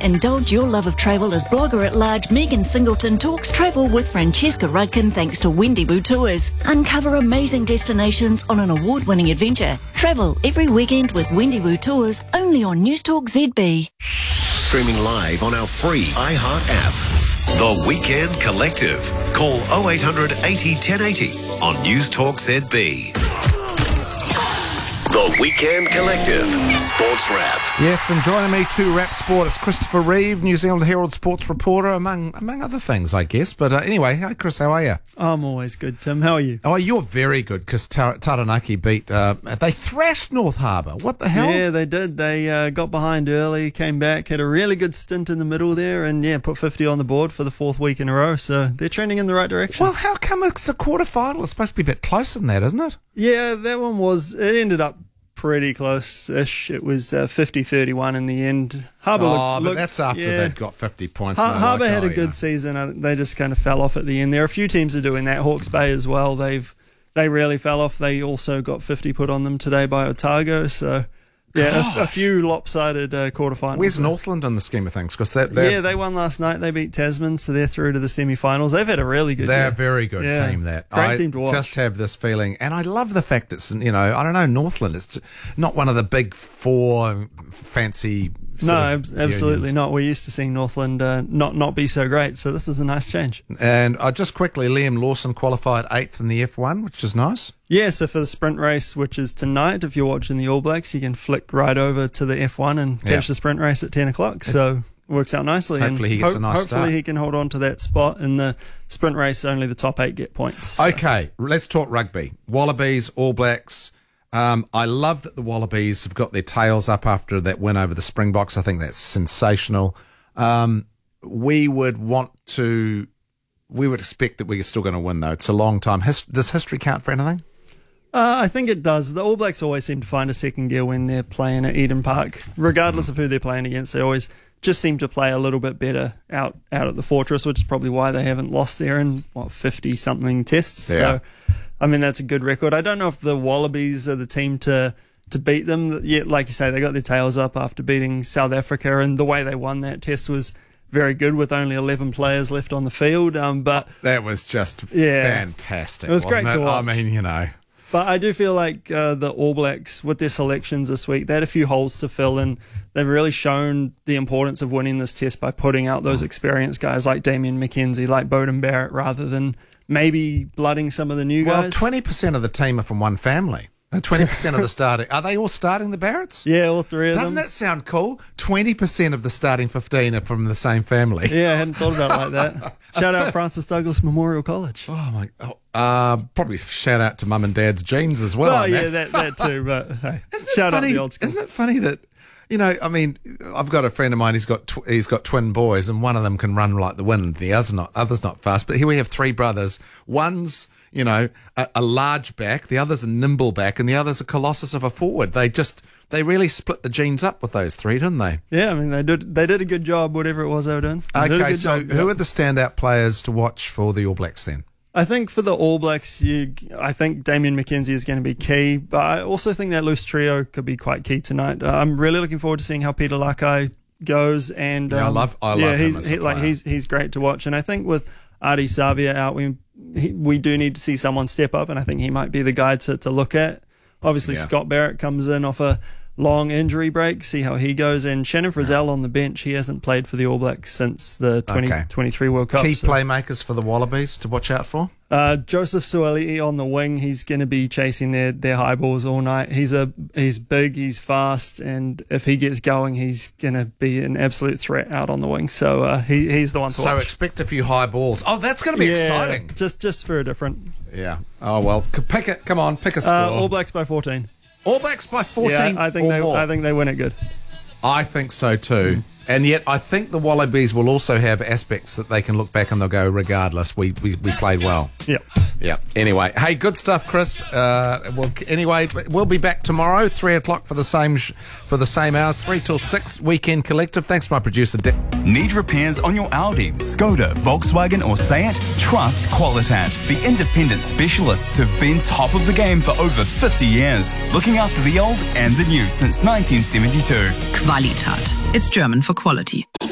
Indulge your love of travel as blogger-at-large Megan Singleton talks travel with Francesca Rudkin thanks to Wendigo Tours. Uncover amazing destinations on an award-winning adventure. Travel every weekend with Wendigo Tours, only on Newstalk ZB. Streaming live on our free iHeart app. The Weekend Collective. Call 0800 80 1080 on Newstalk ZB. The Weekend Collective, Sports Wrap. Yes, and joining me to wrap sport is Christopher Reeve, New Zealand Herald sports reporter, among other things, I guess. But anyway, hi Chris, how are you? I'm always good, Tim. How are you? Oh, you're very good, because Taranaki beat, they thrashed North Harbour. What the hell? Yeah, they did. They got behind early, came back, had a really good stint in the middle there, and put 50 on the board for the fourth week in a row. So they're trending in the right direction. Well, how come it's a quarterfinal? It's supposed to be a bit closer than that, isn't it? Yeah, that one was, it ended up pretty close-ish. It was 50-31 in the end. Harbour but that's after they'd got 50 points. Harbour had a good season. They just kind of fell off at the end. There are a few teams that are doing that. Hawke's Bay as well. They really fell off. They also got 50 put on them today by Otago. So a few lopsided quarterfinals. Where's Northland in the scheme of things? Because they won last night. They beat Tasman, so they're through to the semi-finals. They've had a really good They're year. a very good team, that. Great team to watch. I just have this feeling, and I love the fact it's, I don't know, Northland, it's not one of the big four fancy absolutely unions. not. We're used to seeing Northland not be so great, so this is a nice change. And just quickly, Liam Lawson qualified 8th in the F1, which is nice. Yeah, so for the sprint race, which is tonight, if you're watching the All Blacks, you can flick right over to the F1 and catch the sprint race at 10 o'clock. So it works out nicely. Hopefully he gets a nice start. Hopefully he can hold on to that spot. In the sprint race, only the top 8 get points. So. Okay, let's talk rugby. Wallabies, All Blacks. I love that the Wallabies have got their tails up after that win over the Springboks. I think that's sensational. We would expect that we're still going to win, though. It's a long time. Does history count for anything? I think it does. The All Blacks always seem to find a second gear when they're playing at Eden Park. Regardless of who they're playing against, they always just seem to play a little bit better out at the Fortress, which is probably why they haven't lost there in, 50-something tests. Yeah. So, that's a good record. I don't know if the Wallabies are the team to beat them. Yet, like you say, they got their tails up after beating South Africa, and the way they won that test was very good with only 11 players left on the field. But that was just fantastic. It was great to watch. But I do feel like the All Blacks, with their selections this week, they had a few holes to fill, and they've really shown the importance of winning this test by putting out those experienced guys like Damien McKenzie, like Beauden Barrett, rather than maybe blooding some of the new guys. Well, 20% of the team are from one family. 20% of the starting. Are they all starting the Barretts? Yeah, all three of them. Doesn't that sound cool? 20% of the starting 15 are from the same family. Yeah, I hadn't thought about it like that. Shout out Francis Douglas Memorial College. Oh, my God. Probably shout out to mum and dad's genes as well. Oh, yeah, that too. But hey, shout out the old school. Isn't it funny that, I've got a friend of mine, he's got twin boys, and one of them can run like the wind, the other's not fast. But here we have 3 brothers. One's a large back, the other's a nimble back, and the other's a colossus of a forward. They really split the genes up with those 3, didn't they? Yeah, they did a good job, whatever it was they were doing. Okay, so who are the standout players to watch for the All Blacks then? I think for the All Blacks, I think Damien McKenzie is going to be key, but I also think that loose trio could be quite key tonight. I'm really looking forward to seeing how Peter Lakai goes, and I love him as a player. He's great to watch, and I think with Ardie Savia out, we do need to see someone step up, and I think he might be the guy to look at. Obviously, Scott Barrett comes in off a long injury break, see how he goes, and Shannon Frizzell on the bench. He hasn't played for the All Blacks since the 2023 World Cup. Key playmakers for the Wallabies to watch out for? Joseph Suaalii on the wing. He's going to be chasing their high balls all night. He's big, he's fast, and if he gets going, he's going to be an absolute threat out on the wing. So he's the one to watch. So expect a few high balls. Oh, that's going to be exciting. Just for a different. Yeah. Oh well, pick it. Come on, pick a score. All Blacks by 14. All Blacks by 14. Yeah, I think they win it good. I think so too. And yet I think the Wallabies will also have aspects that they can look back and they'll go, regardless, we played well. Yeah. Anyway, hey, good stuff, Chris. We'll be back tomorrow, 3 o'clock for the same hours, 3 till 6, Weekend Collective. Thanks to my producer, Dick. Need repairs on your Audi, Skoda, Volkswagen or Seat? Trust Qualitat, the independent specialists who've been top of the game for over 50 years, looking after the old and the new since 1972. Qualitat. It's German for quality.